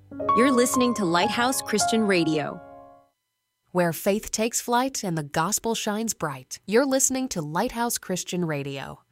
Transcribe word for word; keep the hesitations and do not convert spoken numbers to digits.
You're listening to Lighthouse Christian Radio. Where faith takes flight and the gospel shines bright. You're listening to Lighthouse Christian Radio.